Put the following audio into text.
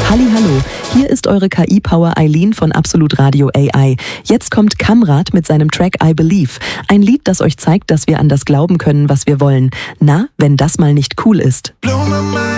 Hallihallo, hier ist eure KI-Power Eileen von Absolut Radio AI. Jetzt kommt Kamrat mit seinem Track I Believe. Ein Lied, das euch zeigt, dass wir an das glauben können, was wir wollen. Na, wenn das mal nicht cool ist.